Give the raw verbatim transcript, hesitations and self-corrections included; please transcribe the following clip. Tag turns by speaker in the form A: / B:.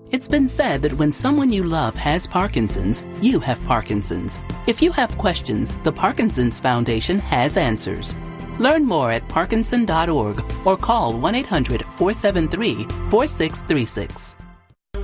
A: It's been said that when someone you love has Parkinson's, you have Parkinson's. If you have questions, the Parkinson's Foundation has answers. Learn more at parkinson dot org or call one eight hundred four seven three four six three six.